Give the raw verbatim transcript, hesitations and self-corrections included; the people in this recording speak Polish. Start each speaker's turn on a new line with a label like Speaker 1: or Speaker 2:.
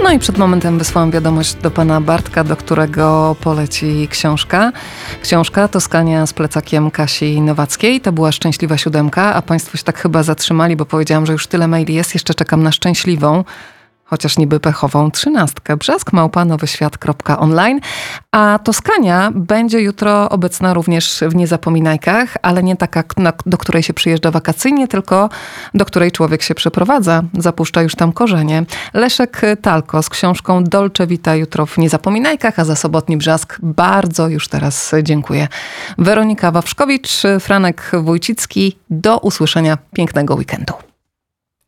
Speaker 1: No i przed momentem wysłałam wiadomość do pana Bartka, do którego poleci książka. Książka Toskania z plecakiem Kasi Nowackiej. To była Szczęśliwa Siódemka, a państwo się tak chyba zatrzymali, bo powiedziałam, że już tyle maili jest. Jeszcze czekam na szczęśliwą, chociaż niby pechową, trzynastkę. Brzask małpa nowyświat kropka online. A Toskania będzie jutro obecna również w Niezapominajkach, ale nie taka, na, do której się przyjeżdża wakacyjnie, tylko do której człowiek się przeprowadza. Zapuszcza już tam korzenie. Leszek Talko z książką Dolce Vita jutro w Niezapominajkach, a za sobotni Brzask bardzo już teraz dziękuję. Weronika Wawrzkowicz, Franek Wójcicki. Do usłyszenia. Pięknego weekendu.